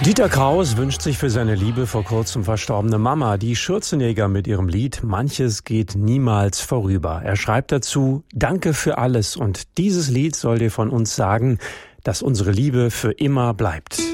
Dieter Kraus wünscht sich für seine liebe vor kurzem verstorbene Mama die Schürzenjäger mit ihrem Lied »Manches geht niemals vorüber«. Er schreibt dazu: Danke für alles, und dieses Lied soll dir von uns sagen, dass unsere Liebe für immer bleibt.